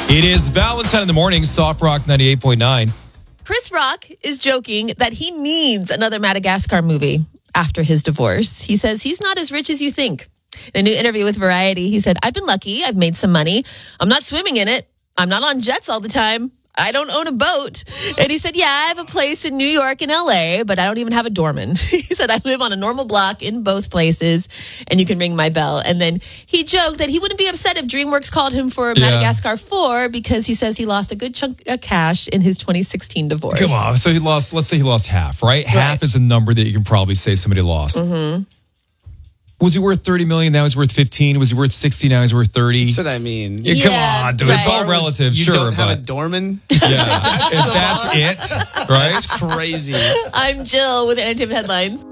It is Valentine in the morning, Soft Rock 98.9. Chris Rock is joking that he needs another Madagascar movie after his divorce. He says he's not as rich as you think. In a new interview with Variety, he said, I've been lucky. I've made some money. I'm not swimming in it. I'm not on jets all the time. I don't own a boat. And he said, yeah, I have a place in New York and LA, but I don't even have a doorman. He said, I live on a normal block in both places, and you can ring my bell. And then he joked that he wouldn't be upset if DreamWorks called him for Madagascar 4 because he says he lost a good chunk of cash in his 2016 divorce. Come on. So let's say he lost half, right? Half is a number that you can probably say somebody lost. Mm-hmm. Was he worth 30 million? Now he's worth 15. Was he worth 60? Now he's worth 30. That's what I mean. Yeah, come on, dude. It's all relative. You sure, don't have but a doorman? yeah, if that's it, right? That's crazy. I'm Jill with Entertainment Headlines.